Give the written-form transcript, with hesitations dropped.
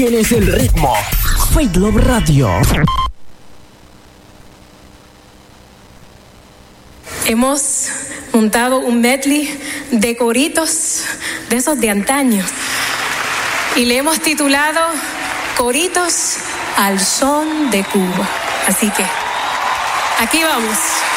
Tienes el ritmo. Faith Love Radio. Hemos montado un medley de coritos de esos de antaño y le hemos titulado Coritos al son de Cuba. Así que aquí vamos.